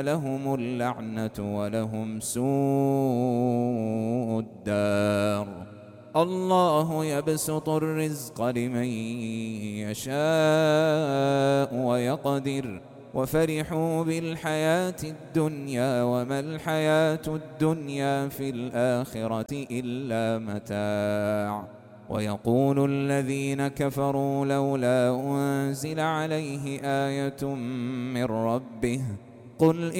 لهم اللعنة ولهم سوء الدار. الله يبسط الرزق لمن يشاء ويقدر وفرحوا بالحياة الدنيا وما الحياة الدنيا في الآخرة إلا متاع. ويقول الذين كفروا لولا أنزل عليه آية من ربه قل